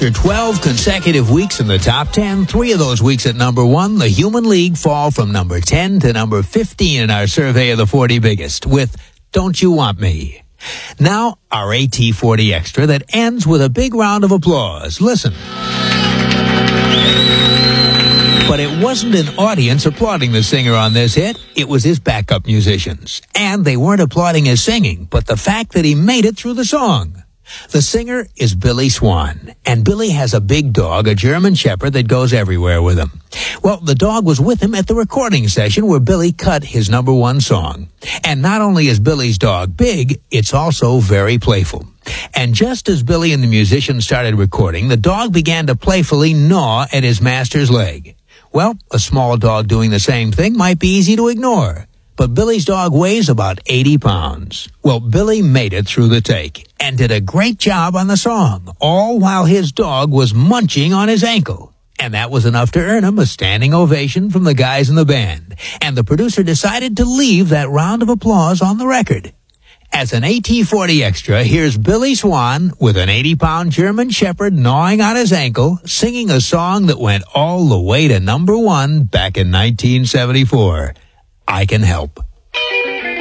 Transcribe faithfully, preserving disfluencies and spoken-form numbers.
After twelve consecutive weeks in the top ten, three of those weeks at number one, the Human League fall from number ten to number fifteen in our survey of the forty biggest with Don't You Want Me. Now, our A T forty Extra that ends with a big round of applause. Listen. But it wasn't an audience applauding the singer on this hit. It was his backup musicians. And they weren't applauding his singing, but the fact that he made it through the song. The singer is Billy Swan, and Billy has a big dog, a German Shepherd, that goes everywhere with him. Well, the dog was with him at the recording session where Billy cut his number one song. And not only is Billy's dog big, it's also very playful. And just as Billy and the musicians started recording, the dog began to playfully gnaw at his master's leg. Well, a small dog doing the same thing might be easy to ignore. But Billy's dog weighs about eighty pounds. Well, Billy made it through the take and did a great job on the song, all while his dog was munching on his ankle. And that was enough to earn him a standing ovation from the guys in the band. And the producer decided to leave that round of applause on the record. As an A T forty Extra, here's Billy Swan with an eighty-pound German Shepherd gnawing on his ankle, singing a song that went all the way to number one back in nineteen seventy-four. I Can Help.